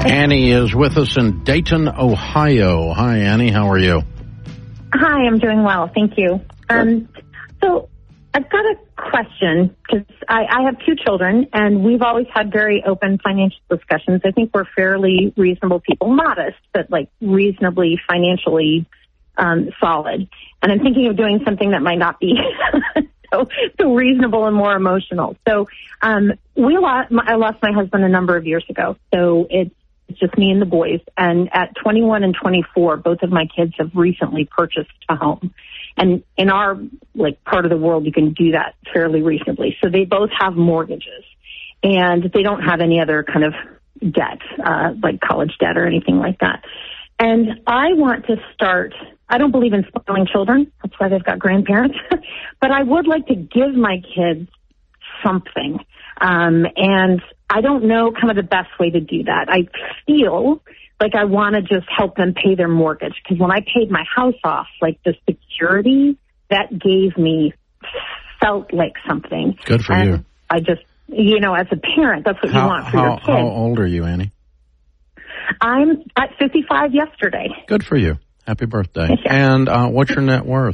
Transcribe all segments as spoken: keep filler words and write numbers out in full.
Annie is with us in Dayton, Ohio. Hi, Annie. How are you? Hi, I'm doing well. Thank you. Um, so I've got a question because I, I have two children, and we've always had very open financial discussions. I think we're fairly reasonable people, modest, but like reasonably financially um, solid. And I'm thinking of doing something that might not be so, so reasonable and more emotional. So um, we lost, I lost my husband a number of years ago, so it's It's just me and the boys. And at twenty-one and twenty-four, both of my kids have recently purchased a home. And in our like part of the world, you can do that fairly reasonably. So they both have mortgages, and they don't have any other kind of debt, uh, like college debt or anything like that. And I want to start, I don't believe in spoiling children. That's why they've got grandparents. But I would like to give my kids something. Um, and I don't know kind of the best way to do that. I feel like I want to just help them pay their mortgage, because when I paid my house off, like the security that gave me felt like something. Good for and you. I just, you know, as a parent, that's what how, you want for how, your kids. How old are you, Annie? I'm at fifty-five yesterday. Good for you. Happy birthday. Yeah. And uh, what's your net worth?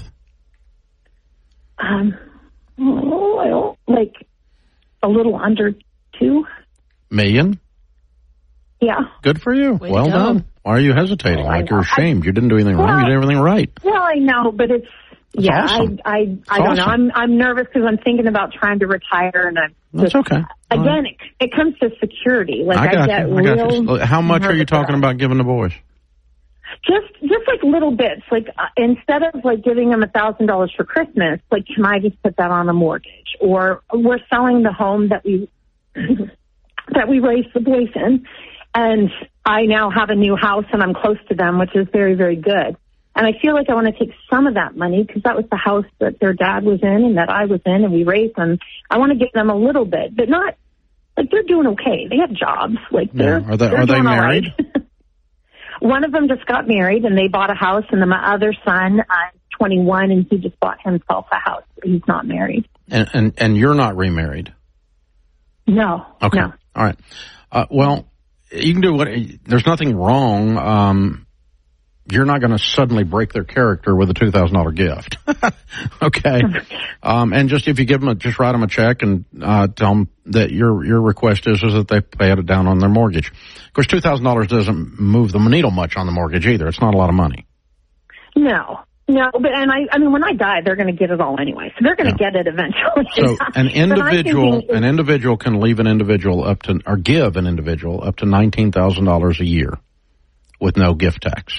Um, well, like a little under two. Million? Yeah. Good for you. Way well to go. done. Why are you hesitating? Oh, I like you're know. ashamed. You didn't do anything Well, wrong. You did everything right. Well, I know, but it's, That's yeah, awesome. I, I, I That's don't know. awesome. I'm, I'm nervous because I'm thinking about trying to retire, and I'm That's just, okay. All again, right. it, it comes to security. Like I I, got get you. I got real. you. How much are you nervous talking about giving the boys? Just, just like little bits. Like uh, instead of like giving them a thousand dollars for Christmas, like can I just put that on a mortgage? Or we're selling the home that we that we raised the boys in, and I now have a new house and I'm close to them, which is very, very good. And I feel like I want to take some of that money, because that was the house that their dad was in and that I was in, and we raised them. I want to give them a little bit, but not like they're doing okay. They have jobs. Like they're Yeah. Are they, they're are they doing all married? right. One of them just got married, and they bought a house, and then my other son, I'm twenty-one, and he just bought himself a house. He's not married. And, and, and you're not remarried? No. Okay. No. All right. Uh, well, you can do what, there's nothing wrong. Um, you're not going to suddenly break their character with a two thousand dollars gift. Okay. Um, and just if you give them a, just write them a check and, uh, tell them that your, your request is, is that they pay it down on their mortgage. Of course, two thousand dollars doesn't move the needle much on the mortgage either. It's not a lot of money. No. No, but, and I, I mean, when I die, they're going to get it all anyway. So they're going to Yeah. get it eventually. So an individual, thinking, an individual can leave an individual up to, or give an individual up to nineteen thousand dollars a year with no gift tax.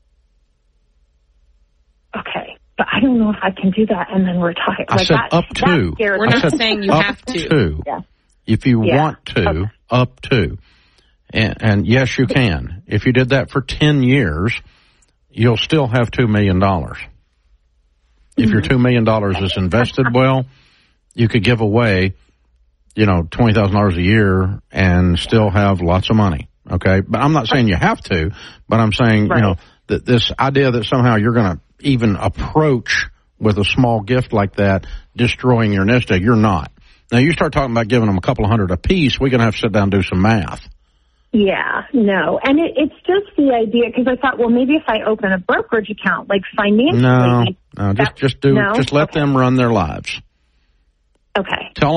Okay. But I don't know if I can do that and then retire. I like said that, up that to. scares We're me. I not said saying you up have to. to. Yeah. If you Yeah. want to, Okay. up to. And, and yes, you can. If you did that for ten years, you'll still have two million dollars. If your two million dollars is invested well, you could give away, you know, twenty thousand dollars a year and still have lots of money. Okay. But I'm not saying you have to, but I'm saying, Right. you know, that this idea that somehow you're going to even approach with a small gift like that, destroying your nest egg, you're not. Now you start talking about giving them a couple of hundred apiece, we're going to have to sit down and do some math. Yeah, no. And it, it's just the idea, because I thought, well, maybe if I open a brokerage account, like financially. No, no, just, that- just do, no? just let Okay. them run their lives. Okay. Tell